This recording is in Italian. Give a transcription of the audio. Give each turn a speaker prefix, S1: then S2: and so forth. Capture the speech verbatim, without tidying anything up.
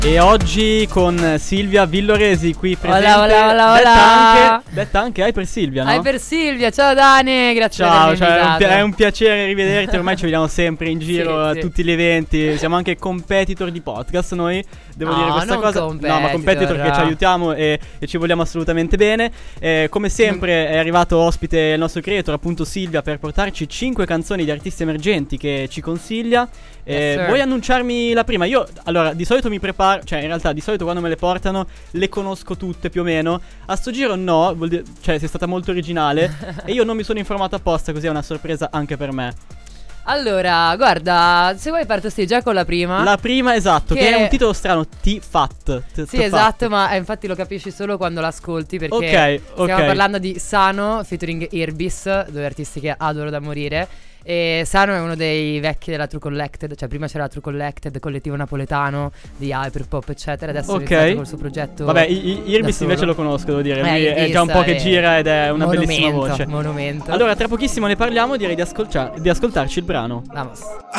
S1: E oggi con Silvia Villoresi qui presente.
S2: Hola, hola, hola,
S1: detta
S2: hola.
S1: anche, detta anche Hyper Silvia, no?
S2: Hyper Silvia, ciao Dani, grazie
S1: Ciao,
S2: per
S1: cioè, è, un
S2: avermi
S1: pi- è
S2: invitato.
S1: un piacere rivederti, ormai ci vediamo sempre in giro
S2: Sì,
S1: a
S2: sì.
S1: tutti gli eventi, siamo anche competitor di podcast noi, devo
S2: No,
S1: dire questa
S2: non
S1: cosa. No, ma
S2: competitor.
S1: competitor che ci aiutiamo e, e ci vogliamo assolutamente bene. Eh, come sempre è arrivato ospite il nostro creator, appunto Silvia, per portarci cinque canzoni di artisti emergenti che ci consiglia. Eh,
S2: Yes, sir.
S1: vuoi annunciarmi la prima? Io, allora, di solito mi preparo, cioè in realtà di solito quando me le portano le conosco tutte più o meno. A sto giro no, vuol dire, cioè sei stata molto originale e io non mi sono informato apposta, così è una sorpresa anche per me.
S2: Allora, guarda, se vuoi parto sì già con la prima.
S1: La prima, esatto, che,
S2: Che-
S1: è un titolo strano, T-Fat. T-
S2: Sì,
S1: T-
S2: esatto, ma eh, infatti lo capisci solo quando l'ascolti, perché
S1: Ok, ok.
S2: stiamo parlando di Sano featuring Irbis, due artisti che adoro da morire. E Sano è uno dei vecchi della True Collected, cioè prima c'era la True Collected, collettivo napoletano di hyperpop eccetera, adesso
S1: Ok.
S2: è iniziato col suo progetto.
S1: Vabbè, I- I- Irbis
S2: da
S1: invece
S2: solo.
S1: lo conosco, devo dire.
S2: Eh,
S1: Lui è
S2: Irbis
S1: già un po' che
S2: è
S1: gira ed è una bellissima
S2: monumento,
S1: voce.
S2: monumento.
S1: Allora, tra pochissimo ne parliamo, direi di, ascolcia- di ascoltarci il brano.
S2: Vamos.